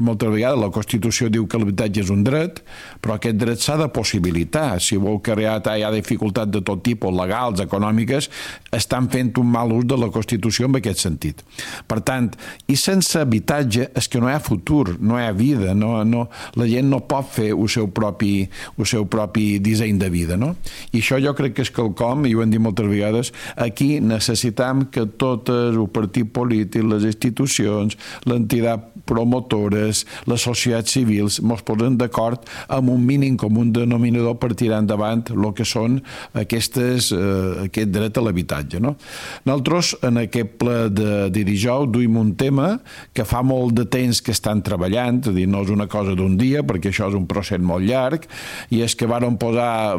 Moltes vegades la Constitució diu que l'habitatge és un dret, però aquest dret s'ha de possibilitar. Si vol crear hi ha dificultats de tot tipus, legals, econòmiques, estan fent un mal ús de la Constitució en aquest sentit. Per tant, i sense habitatge és que no hi ha futur, no hi ha vida, la gent no pot fer el seu propi disseny de vida. No? I això jo crec que és quelcom, i ho hem dit moltes vegades, aquí necessitem que totes, el partit polític, les institucions, l'entitat promotores, les societats civils, ens posen d'acord amb un mínim comú denominador per tirar endavant el que són aquest dret a l'habitatge. No? Nosaltres, en aquest ple de dijous, duim un tema que fa molt de temps que estan treballant, és a dir, no és una cosa d'un dia, perquè això és un procés molt llarg, i és que varen posar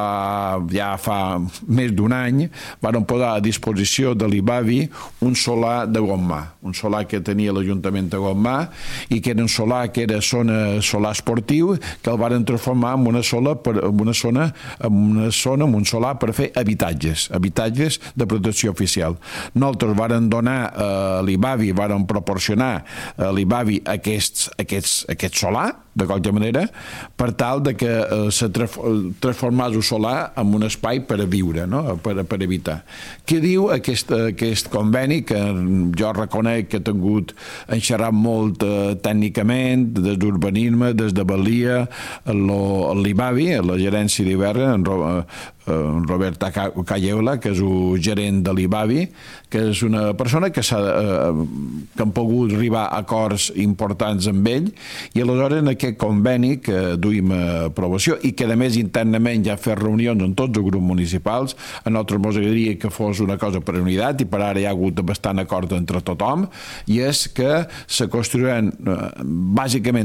fa més d'un any, varen posar a disposició de l'IBAVI un solar de Gonmà, un solar que tenia l'Ajuntament de Gonmà, i que era un solar que era solar esportiu, que el varen transformar en una zona, en un solar per fer habitatges de protecció oficial. Nosaltres varen donar a l'IBAVI, varen proporcionar a l'IBAVI aquest solar, de qualsevol manera, per tal de que se transformés el solar en un espai per a viure, no? per habitar. Què diu aquest conveni, que jo reconec que he tingut enxerrat molt tècnicament, des d'urbanisme, des de Balia, l'IBAVI, la gerència d'Iberga, en Robert Calleula, que és el gerent de l'IBAVI, que és una persona que han pogut arribar a acords importants amb ell, i aleshores en aquest conveni que duim a aprovació, i que a més internament ja ha fet reunions amb tots els grups municipals, a nosaltres ens agradaria que fos una cosa per unitat, i per ara hi ha hagut bastant acord entre tothom, i és que se construiran bàsicament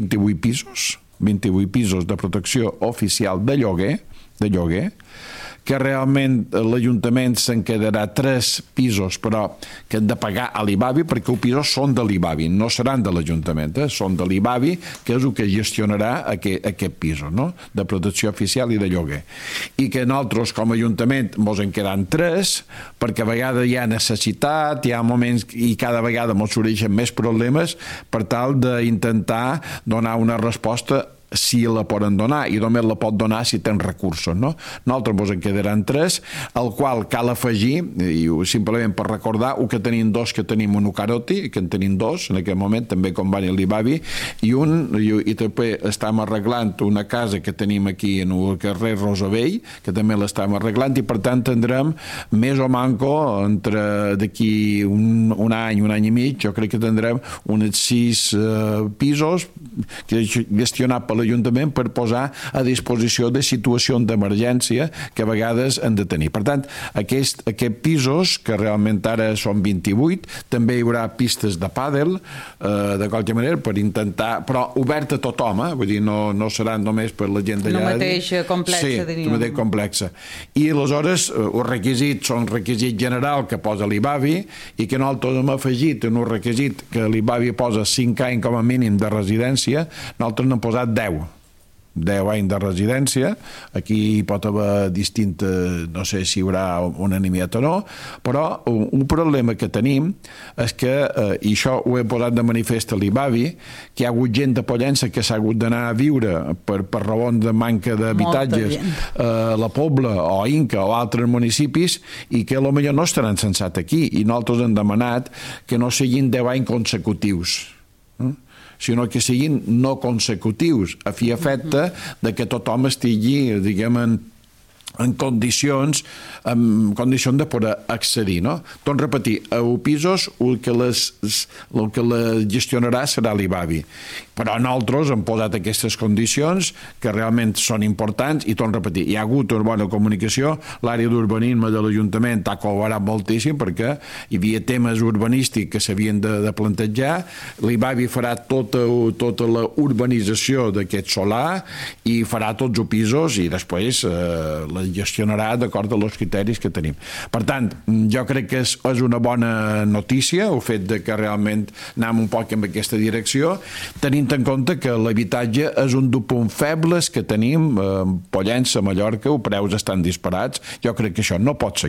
28 pisos de protecció oficial de lloguer, que realment l'Ajuntament se'n quedarà 3 pisos, però que han de pagar a l'IBAVI, perquè els pisos són de l'IBAVI, no seran de l'Ajuntament, són de l'IBAVI, que és el que gestionarà aquest pisos, no? De protecció oficial i de lloguer. I que nosaltres, com a Ajuntament, ens en quedan 3, perquè a vegades hi ha necessitat, hi ha moments i cada vegada ens sorgeixen més problemes per tal d'intentar donar una resposta si la poden donar, i només la pot donar si tenen recursos, no? Nosaltres ens en quedaran 3, el qual cal afegir, i simplement per recordar, que tenim 2, que tenim un Ucaroti, que en tenim 2 en aquest moment, també com va l'IBAVI, i també estem arreglant una casa que tenim aquí en el carrer Rosavell, que també l'estem arreglant, i per tant tindrem més o manco entre d'aquí un any i mig, jo crec que tindrem uns 6 pisos gestionats per l'Ajuntament per posar a disposició de situacions d'emergència que a vegades han de tenir. Per tant, aquests pisos, que realment ara són 28, també hi haurà pistes de pàdel, de qualsevol manera, per intentar, però obert a tothom, vull dir, no seran només per la gent d'allà. No mateix complexa, diríem. Sí, no mateix complexa. I aleshores, els requisits són requisit general que posa l'IBAVI, i que nosaltres hem afegit en un requisit que l'IBAVI posa 5 anys com a mínim de residència, nosaltres n'hem posat 10 anys de residència. Aquí hi pot haver distintes, no sé si hi haurà unanimitat o no, però un problema que tenim és que, i això ho he posat de manifest a l'IBAVI, que hi ha hagut gent de Pollença que s'ha hagut d'anar a viure per raons de manca d'habitatges a la Pobla o Inca o altres municipis, i que potser no estaran censats aquí, i nosaltres hem demanat que no siguin 10 anys consecutius, sinó que siguin no consecutius, a fi efecte de que tothom estigui, diguem, en condicions de poder accedir, no? Torno a repetir, a pisos el que la gestionarà serà l'IBAVI, però nosaltres hem posat aquestes condicions que realment són importants, i torno a repetir, hi ha hagut una bona comunicació, l'àrea d'urbanisme de l'Ajuntament ha col·laborat moltíssim perquè hi havia temes urbanístics que s'havien de plantejar, l'IBAVI farà tota la urbanització d'aquest solar i farà tots els pisos, i després la gestionarà d'acord amb els criteris que tenim. Per tant, jo crec que és una bona notícia el fet de que realment anem un poc en aquesta direcció, tenint en compte que l'habitatge és un dels punts febles que tenim a Pollença, a Mallorca, els preus estan disparats, jo crec que això no pot seguir,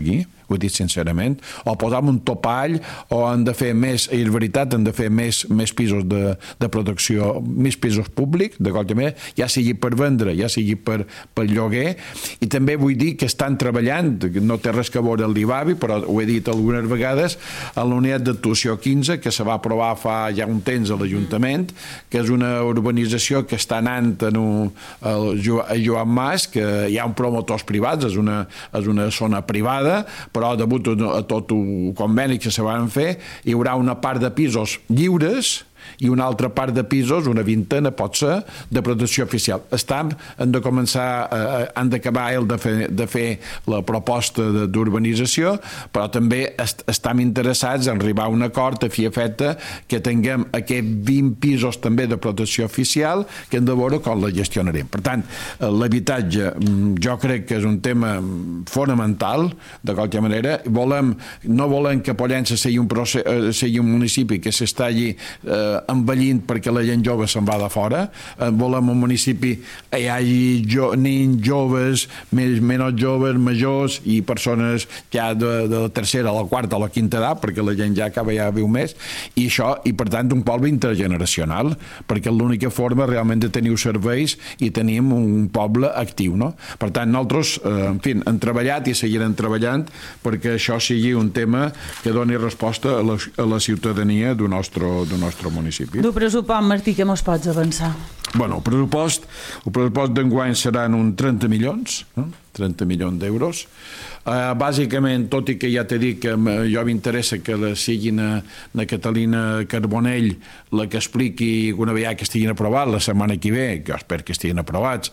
ho he dit sincerament, o posar un topall, o han de fer més, és veritat, han de fer més pisos de protecció, més pisos públics, de qualsevol manera, ja sigui per vendre, ja sigui per lloguer, i també vull dir que estan treballant, no té res que veure el l'IBAVI, però ho he dit algunes vegades, a la unitat d'actuació 15, que se va aprovar fa ja un temps a l'Ajuntament, que és una urbanització que està anant a Joan Mas, que hi ha un promotors privats, és una zona privada, però degut a tot el conveni que se van fer, hi haurà una part de pisos lliures i una altra part de pisos, una vintena pot ser, de protecció oficial. Han de començar, han d'acabar de fer la proposta d'urbanització, però també estem interessats en arribar a un acord a fi i efecte que tinguem aquests 20 pisos també de protecció oficial que hem de veure com la gestionarem. Per tant, l'habitatge jo crec que és un tema fonamental, de qualsevol manera. No volem que Pollença sigui un municipi que s'està allí envellint perquè la gent jove se'n va de fora. Volem un municipi que hi hagi nens joves, menys joves, majors i persones ja de la tercera, la quarta o la quinta edat, perquè la gent ja acaba ja viu més, i això, i per tant un poble intergeneracional, perquè l'única forma realment de tenir serveis i tenim un poble actiu, no? Per tant, nosaltres, en fi, hem treballat i seguirem treballant perquè això sigui un tema que doni resposta a la ciutadania del nostre municipi. Du pressupost, Martí, què mos pots avançar? Bueno, el pressupost d'enguany seran uns 30 milions, no? 30 milions d'euros. Bàsicament, tot i que ja t'he dit que jo m'interessa que sigui na Catalina Carbonell la que expliqui una vegada que estiguin aprovats la setmana que ve, que jo espero que estiguin aprovats,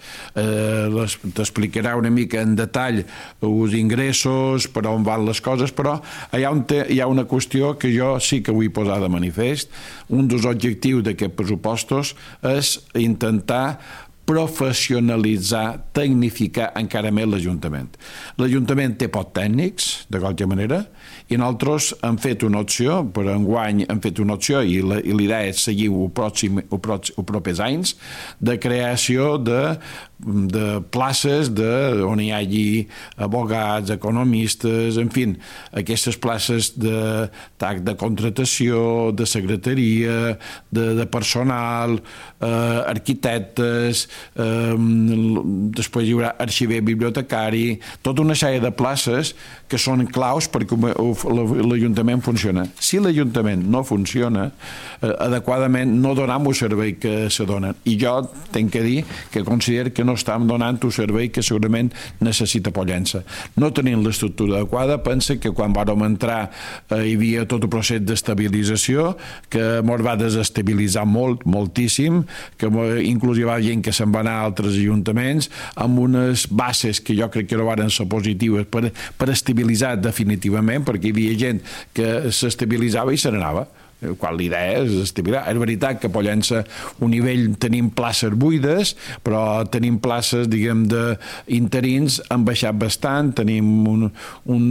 t'explicarà una mica en detall els ingressos, per on van les coses, però hi ha una qüestió que jo sí que vull posar de manifest. Un dels objectius d'aquests pressupostos és intentar professionalitzar, tecnificar encara més l'Ajuntament. L'Ajuntament té pocs tècnics, de qualsevol manera, i nosaltres hem fet una opció, per enguany hem fet una opció, i l'idea és seguir els propers anys, de creació de places on hi hagi abogats, economistes, en fi, aquestes places de contratació, de secretaria, de personal, arquitectes, després hi haurà arxiver bibliotecari, tota una sèrie de places que són claus perquè l'Ajuntament funciona. Si l'Ajuntament no funciona adequadament, no donem el servei que se donen. I jo tinc que dir que considero que no estem donant el servei que segurament necessita Pollença. No tenim l'estructura adequada. Pensa que quan vàrem entrar hi havia tot el procés d'estabilització que ens va desestabilitzar moltíssim, que inclús hi va gent que se'n va anar a altres ajuntaments amb unes bases que jo crec que no van ser positives per estabilitzar definitivament, perquè hi havia gent que s'estabilitzava i se n'anava. Quan l'idea és estabilitzar. És veritat que a Pollença un nivell tenim places buides, però tenim places, diguem, d'interins han baixat bastant, tenim un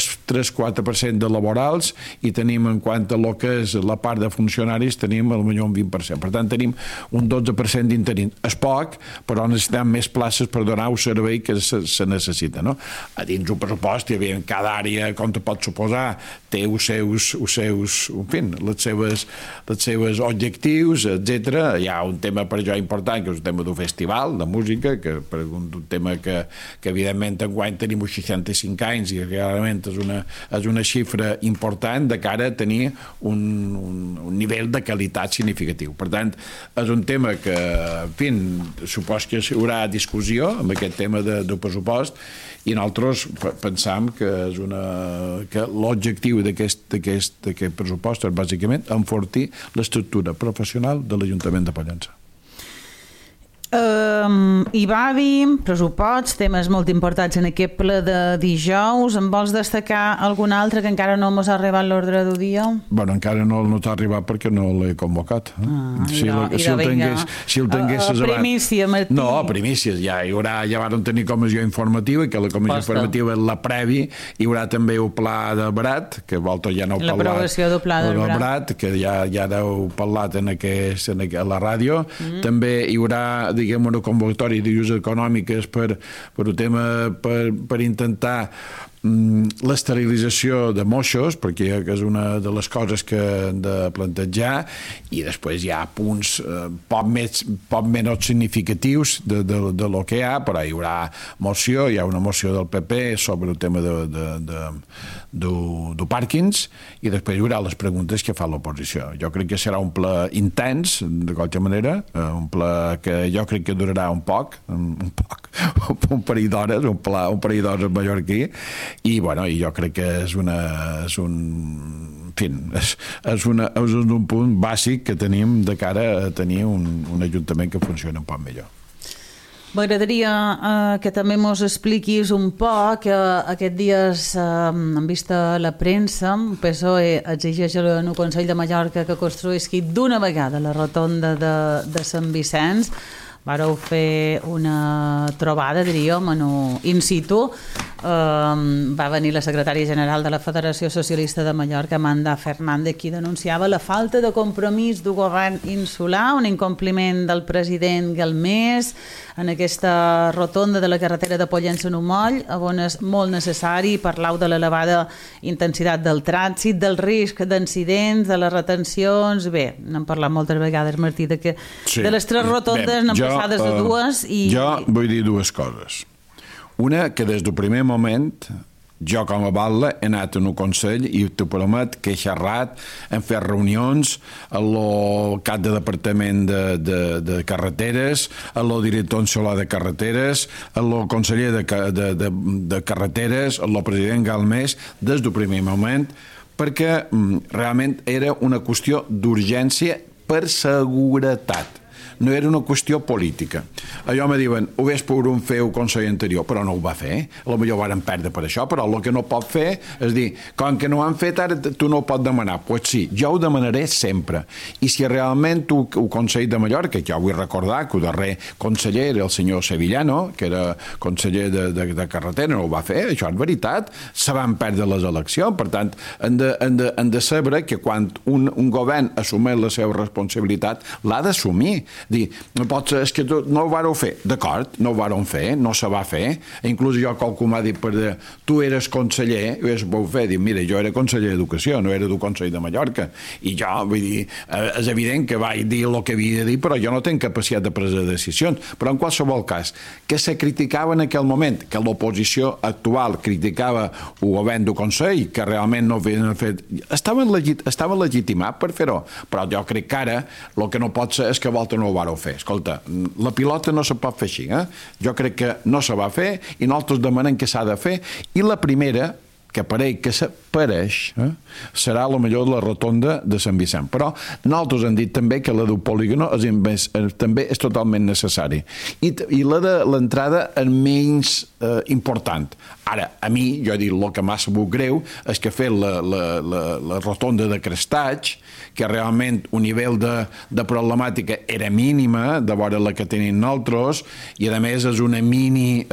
3-4% de laborals i tenim, en quant a lo que és la part de funcionaris, tenim potser un 20%. Per tant, tenim un 12% d'interins. És poc, però necessitem més places per donar el servei que se necessita, no? A dins un pressupost, cada àrea, com te pots suposar, té els seus, en fi, les seves objectius, etc. Hi ha un tema per jo important, que és un tema d'un festival de música, que és un tema que evidentment enguany tenim uns 65 anys i realment és una xifra important de cara a tenir un nivell de qualitat significatiu. Per tant, és un tema que, en fi, supos que hi haurà discussió amb aquest tema del pressupost, i nosaltres pensam que l'objectiu d'aquest pressupost és bàsicament enfortir l'estructura professional de l'Ajuntament de Pollença. IBAVI, pressupost, temes molt importants en aquest ple de dijous. En vols destacar algun altre que encara no ens ha arribat l'ordre del dia? Bueno, encara no t'ha arribat perquè no l'he convocat. Si el tinguessis primícia, Martí. No, primícies. Ja van tenir comissió informativa, que la comissió informativa és la previ. Hi haurà també el pla de Brat, que vosaltres ja n'heu parlat. L'aprovació del pla de Brat, que ja n'heu parlat a la ràdio. També hi haurà, diguem, una convocatòria d'ajudes econòmiques per intentar l'esterilització de moixos, perquè és una de les coses que hem de plantejar, i després hi ha punts poc menys significatius de lo que hi ha, però hi haurà moció, hi ha una moció del PP sobre el tema de Parkins, i després hi haurà les preguntes que fa l'oposició. Jo crec que serà un ple intens, de qualsevol manera, un ple que jo crec que durarà un parell d'hores, un parell d'hores mallorquí, i bueno, jo crec que és un punt bàsic que tenim de cara a tenir un ajuntament que funcioni un poc millor. M'agradaria que també mos expliquis un poc que aquests dies hem vist a la premsa, el PSOE exigeix al Consell de Mallorca que construïsqui d'una vegada la rotonda de Sant Vicenç. Vareu fer una trobada, diríem, in situ. Va venir la secretària general de la Federació Socialista de Mallorca, Amanda Fernández, qui denunciava la falta de compromís del govern insular, un incompliment del president Galmés en aquesta rotonda de la carretera de Pollença-Numoll, on és molt necessari. Parlau de l'elevada intensitat del trànsit, del risc d'incidents, de les retencions. Bé, n'hem parlat moltes vegades, Martí, de les tres rotondes n'han passades a dues. Jo vull dir dues coses. Una, que des del primer moment jo com a batlle he anat en un consell i t'ho promet que he xerrat, hem fet reunions amb el cap de departament de carreteres, amb el director nacional de carreteres, amb el conseller de carreteres, amb el president Galmés, des del primer moment, perquè realment era una qüestió d'urgència per seguretat. No era una qüestió política. Allò me diuen, ho hagués pogut fer el Consell anterior, però no ho va fer. Potser ho varen perdre per això, però el que no pot fer és dir, com que no ho han fet, ara tu no ho pots demanar. Pues sí, jo ho demanaré sempre. I si realment el Consell de Mallorca, que jo vull recordar que el darrer conseller era el senyor Sevillano, que era conseller de carretera, no ho va fer, això és veritat, se van perdre les eleccions. Per tant, han de saber que quan un govern assumeix la seva responsabilitat, l'ha d'assumir. Dir, no pot ser, és que no ho vareu fer. D'acord, no ho vareu fer, no se va fer. Inclús jo qualcú m'ha dit, tu eres conseller, ho vau fer. Dic, mira, jo era conseller d'Educació, no era del Consell de Mallorca. I jo, vull dir, és evident que vaig dir el que havia de dir, però jo no tinc capacitat de prendre decisions. Però en qualsevol cas, que se criticava en aquell moment, que l'oposició actual criticava el govern del Consell, que realment no havien fet... Estaven legitimats per fer-ho, però jo crec que ara el que no pot ser és que volta no ho vareu fer. Escolta, la pilota no se pot fer així. Jo crec que no se va fer i nosaltres demanem que s'ha de fer. I la primera, que pareix que s'apareix, serà la millor de la rotonda de Sant Vicent. Però nosaltres hem dit també que la del polígono també és totalment necessari. I la de l'entrada és menys important. Ara, a mi, jo he dit, el que m'ha sabut greu és que fer la rotonda de Crestaig, que realment un nivell de problemàtica era mínima, de vora la que tenim nosaltres, i a més és una mini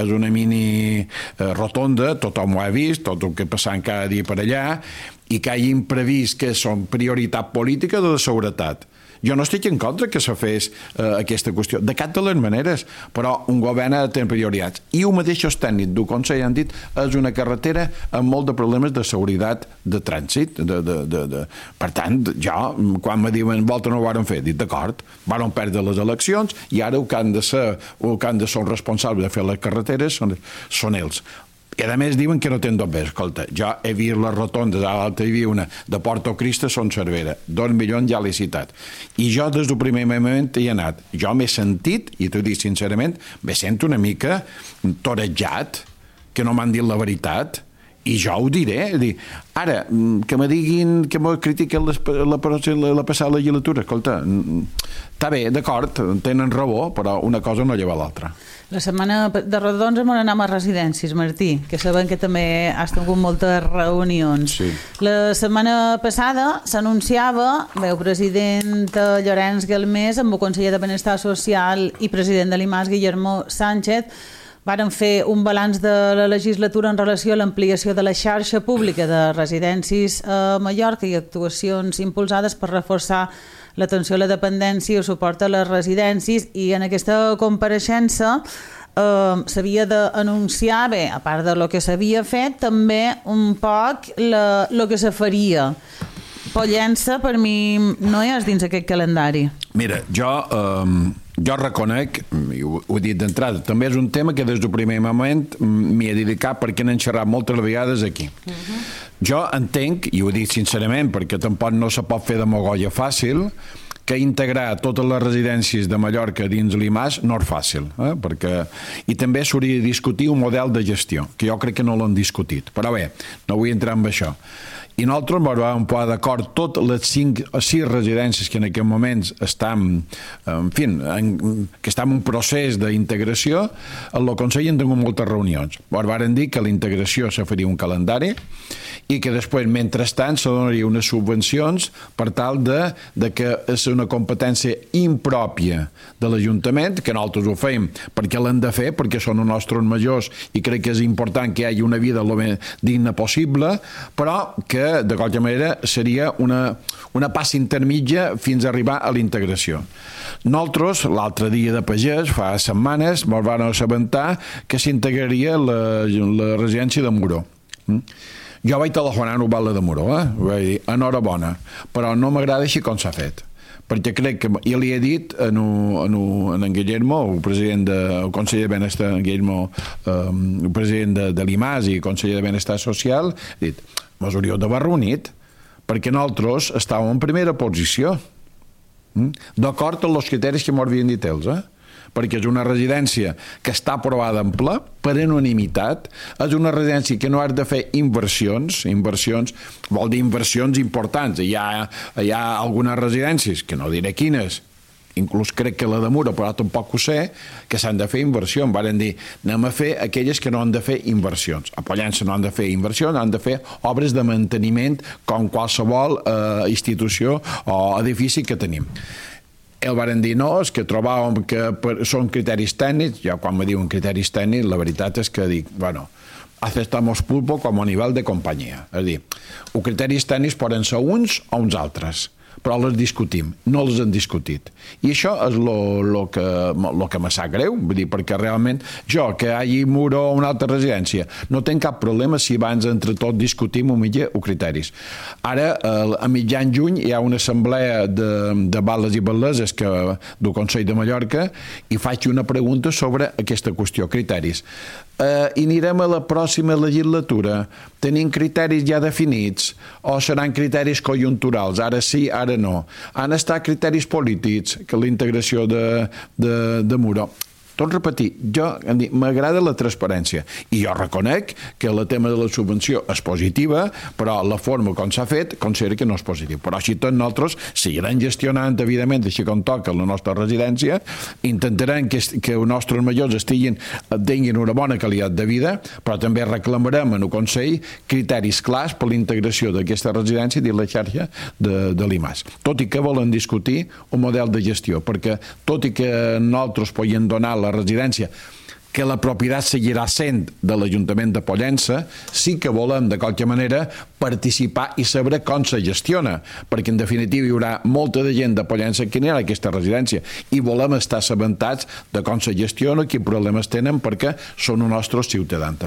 rotonda, tothom ho ha vist, tot el que passant cada dia per allà, i que hagi imprevist que són prioritat política o de seguretat. Jo no estic en contra que se fes aquesta qüestió, de cap de les maneres, però un govern ha de tenir prioritats. I el mateix tècnic del Consell han dit és una carretera amb molt de problemes de seguretat de trànsit. Per tant, jo, quan me diuen volta no ho varen fer, dic d'acord, varen perdre les eleccions i ara el que han de ser responsables de fer les carreteres són ells. I a més diuen que no tenen dos bé. Escolta, jo he vist les rotondes, a l'altra hi havia una de Porto Cristo a Son Cervera, 2 milions ja l'he citat. I jo des del primer moment hi he anat. Jo m'he sentit, i t'ho dic sincerament, me sento una mica torejat, que no m'han dit la veritat, i jo ho diré. Ara, que me diguin, que me critiquen la passada legislatura, escolta, està bé, d'acord, tenen raó, però una cosa no lleva l'altra. La setmana de Rodons hem anat a residències, Martí, que sabem que també has tingut moltes reunions. Sí. La setmana passada s'anunciava, el president Llorenç Galmés amb el conseller de Benestar Social i president de l'IMAS, Guillermo Sánchez, varen fer un balanç de la legislatura en relació a l'ampliació de la xarxa pública de residències a Mallorca i actuacions impulsades per reforçar l'atenció a la dependència i el suport a les residències, i en aquesta compareixença s'havia d'anunciar, bé, a part de lo que s'havia fet, també un poc lo que se faria. Pollença, per mi, no és dins aquest calendari. Mira, jo reconec, i ho he dit d'entrada, també és un tema que des del primer moment m'hi he dedicat perquè n'hem xerrat moltes vegades aquí. Jo entenc, i ho dic sincerament, perquè tampoc no se pot fer demagògia fàcil, que integrar totes les residències de Mallorca dins l'IMAS no és fàcil, perquè... I també s'hauria de discutir un model de gestió, que jo crec que no l'han discutit. Però bé, no vull entrar en això. I nosaltres vam posar d'acord totes les 6 residències que en aquest moment estan, que estan en un procés d'integració. El Consell en tingut moltes reunions. Varen dir que la integració se faria un calendari i que després, mentrestant, se donaria unes subvencions per tal de que és una competència impròpia de l'Ajuntament, que nosaltres ho fem perquè l'hem de fer, perquè són els nostres majors i crec que és important que hi hagi una vida el més digna possible, però que de qualsevol manera seria una passa intermitja fins a arribar a la integració. Nosaltres, l'altre dia de pagès, fa setmanes, ens vam assabentar que s'integraria la residència de Moró. Jo vaig telefonar a Novel·la de Moró, vaig dir, enhorabona, però no m'agrada així com s'ha fet, perquè crec que, i li he dit a en Guillermo, el president del Consell de Benestar, Guillermo, el president de l'IMAS i Consell de Benestar Social, he dit, mos hauríeu d'haver reunit, perquè nosaltres estàvem en primera posició, d'acord amb els criteris que m'havien dit ells, perquè és una residència que està aprovada en ple, per unanimitat, és una residència que no ha de fer inversions vol dir inversions importants. Hi ha algunes residències, que no diré quines, inclús crec que la de Muro, però tampoc ho sé, que s'han de fer inversions. Em van dir, anem a fer aquelles que no han de fer inversions. A Pollença no han de fer inversions, han de fer obres de manteniment com qualsevol institució o edifici que tenim. El varen dir no, és que trobàvem que són criteris tècnics. Jo quan me diuen criteris tècnics, la veritat és que dic, bueno, aceptamos pulpo com a nivell de companyia. És a dir, els criteris tècnics poden ser uns o uns altres, però els discutim, no els han discutit. I això és el que me sap greu, vull dir, perquè realment jo, que hi hagi Muro o una altra residència, no tinc cap problema si abans entre tots discutim els criteris. Ara, a mitjan juny, hi ha una assemblea de bales i baleses del Consell de Mallorca i faig una pregunta sobre aquesta qüestió, criteris. I anirem a la pròxima legislatura tenint criteris ja definits o seran criteris conjunturals, ara sí, ara no. Han estat criteris polítics, que la integració de Muro. Tot repetir, m'agrada la transparència i jo reconec que el tema de la subvenció és positiva, però la forma com s'ha fet considero que no és positiva. Però així tot nosaltres seguirem gestionant, evidentment, així com toca la nostra residència, intentarem que els nostres majors tinguin una bona qualitat de vida, però també reclamarem en el Consell criteris clars per la integració d'aquesta residència dins la xarxa de l'IMAS. Tot i que volen discutir un model de gestió, perquè tot i que nosaltres podem donar la residència que la propietat seguirà sent de l'Ajuntament de Pollença, sí que volem, de qualque manera, participar i saber com se gestiona, perquè en definitiva hi haurà molta de gent de Pollença que anirà a aquesta residència i volem estar assabentats de com se gestiona, quins problemes tenen, perquè són els nostres ciutadans.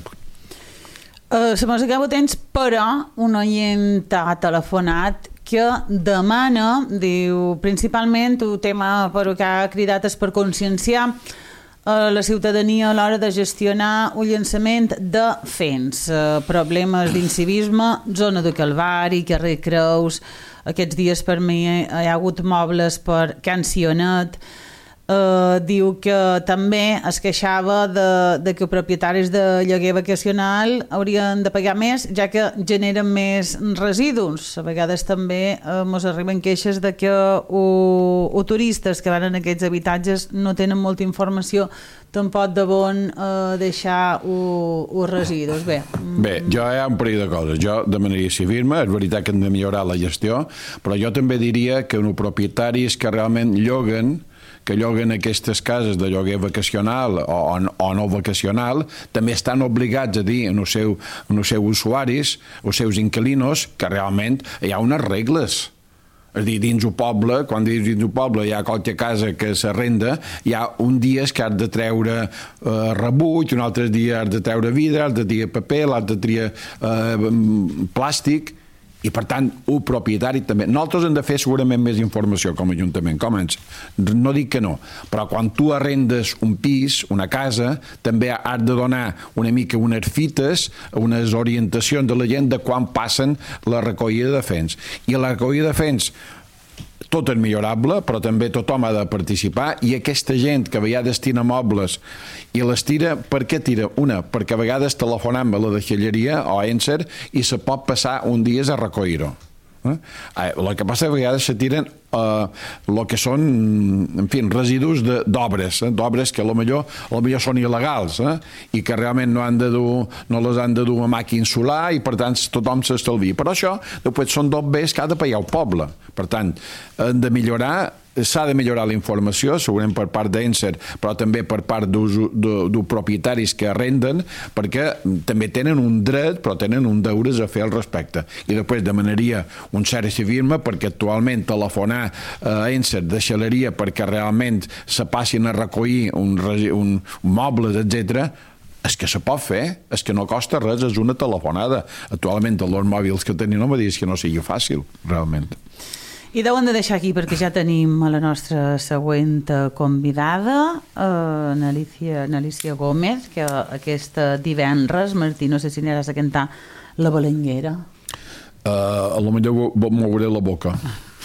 Se mos acaba temps, però un oient ha telefonat que demana, diu, principalment un tema per què ha cridat és per conscienciar la ciutadania a l'hora de gestionar un llançament de fens, problemes d'incivisme, zona de Calvari, carrer Creus, aquests dies per mi hi ha hagut mobles per Can Sionet. Diu que també es queixava de que propietaris de lloguer vacacional haurien de pagar més, ja que generen més residus. A vegades també ens arriben queixes de que turistes que van en aquests habitatges no tenen molta informació tampoc de on deixar els residus. Bé, jo hi ha un parell de coses. Jo demanaria si firma, és veritat que hem de millorar la gestió, però jo també diria que els propietaris que realment lloguen aquestes cases de lloguer vacacional o no vacacional, també estan obligats a dir als seus usuaris, als seus inquilinos, que realment hi ha unes regles. És a dir, dins un poble, quan dius dins un poble hi ha qualque casa que s'arrenda, hi ha un dia que has de treure rebuig, un altre dia has de treure vidre, l'altre dia paper, l'altre dia plàstic, i per tant un propietari també. Nosaltres hem de fer segurament més informació com a Ajuntament, no dic que no, però quan tu arrendes un pis, una casa, també has de donar una mica unes fites, unes orientacions de la gent de quan passen la recollida de fens. I la recollida de fens tot és millorable, però també tothom ha de participar, i aquesta gent que a vegades tira mobles i les tira, per què tira? Una, perquè a vegades telefonam a la deixalleria o a Encer i se pot passar un dia a recollir-ho. El que passa a vegades se tiren el que són, en fi, residus d'obres que potser són il·legals i que realment no les han de dur a màquina solar i per tant tothom s'estalvia. Però això després són dos béns que ha de pagar el poble. Per tant, s'ha de millorar la informació, segurament per part d'Encer, però també per part dels propietaris que arrenden, perquè també tenen un dret, però tenen un deures a fer al respecte. I després demanaria un cert civisme, perquè actualment telefonar a Encer de xaleria perquè realment se passin a recollir un mobles, etc., és que se pot fer, és que no costa res, és una telefonada. Actualment els mòbils que tenim no me diguis que no sigui fàcil, realment. I deuen de deixar aquí perquè ja tenim a la nostra següent convidada, n'Alícia Gómez, que aquest divendres, Martí, no sé si aniràs a cantar La Balenguera. A lo millor mouré la boca.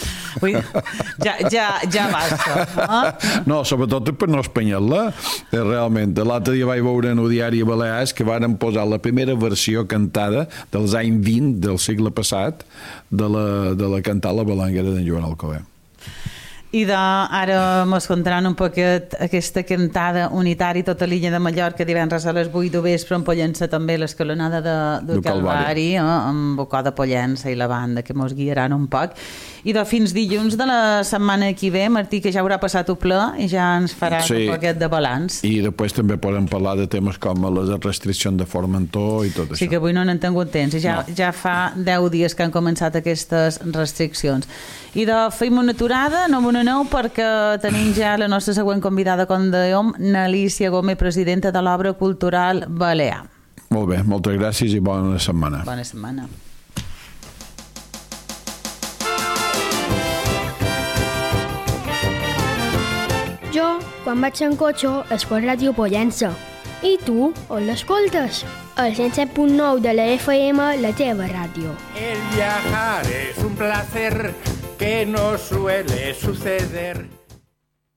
Ja basta. No, sobretot per no espanyar-la, realment. L'altre dia vaig veure en el diari Balears que varen posar la primera versió cantada dels anys 20 del segle passat de la cantar La Balenguera d'en Joan Alcover. I ara mos contaran un poquet aquesta cantada unitària tota l'illa de Mallorca divendres a les 8 de vespre en Pollença, també l'escalonada de Calvari amb Bocó de Pollença i la banda que mos guiaran un poc. I fins dilluns de la setmana que ve, Martí, que ja haurà passat el ple i ja ens faràs un poquet de balanç. I després també podem parlar de temes com les restriccions de Formentor i tot això. Sí, que avui no n'han tingut temps i ja fa 10 dies que han començat aquestes restriccions. I fem una aturada, no me n'aneu, perquè tenim ja la nostra següent convidada, com dèiem, n'Alícia Gómez, presidenta de l'Obra Cultural Balear. Molt bé, moltes gràcies i bona setmana. Bona setmana. Jo, quan vaig en cotxe, escolto Ràdio Pollença. I tu, on l'escoltes? El 107.9 de la FM, la teva ràdio. El viajar es un placer que no suele suceder.